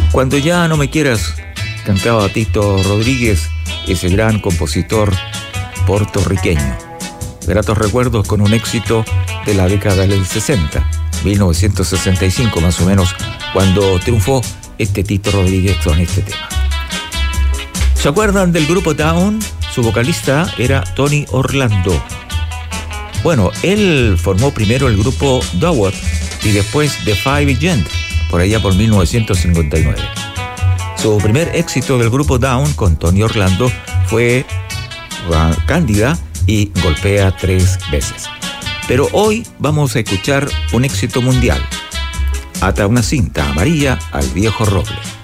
Cuando ya no me quieras, cantaba Tito Rodríguez, ese gran compositor puertorriqueño. Gratos recuerdos con un éxito de la década del 60, 1965 más o menos, cuando triunfó este Tito Rodríguez con este tema. ¿Se acuerdan del grupo Down? Su vocalista era Tony Orlando. Bueno, él formó primero el grupo Dowd y después The Five Agent, por allá por 1959. Su primer éxito del grupo Down con Tony Orlando fue Cándida y Golpea 3 veces. Pero hoy vamos a escuchar un éxito mundial. Ata una cinta amarilla al viejo roble.